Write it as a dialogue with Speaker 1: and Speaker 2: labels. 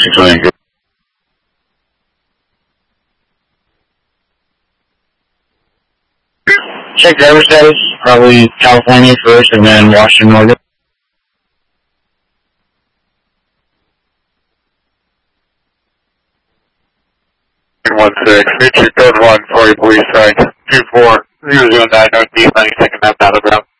Speaker 1: 6 million. Check driver status, probably California first and then Washington, Oregon.
Speaker 2: 16, meet you code 1 for your police site, 24, 009, Northeast 92nd, Battleground.